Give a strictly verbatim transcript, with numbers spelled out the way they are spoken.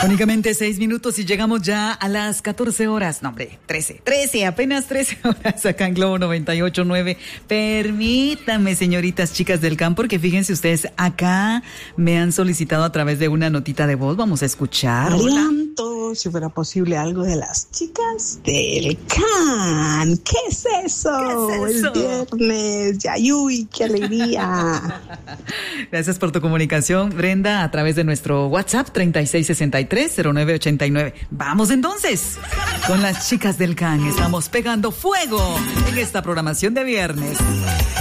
Únicamente seis minutos y llegamos ya a las catorce horas. No, hombre, trece, trece, apenas trece horas acá en Globo noventa y ocho punto nueve. Permítanme, señoritas, chicas del campo, porque fíjense ustedes, acá me han solicitado a través de una notita de voz. Vamos a escuchar. Adelanto, si fuera posible, algo de las chicas del Can. ¿Qué es eso? ¿Qué es eso? El viernes. Yayuy, qué alegría. Gracias por tu comunicación, Brenda, a través de nuestro WhatsApp treinta y seis sesenta y tres cero nueve ochenta y nueve. Vamos entonces con las chicas del Can. Estamos pegando fuego en esta programación de viernes.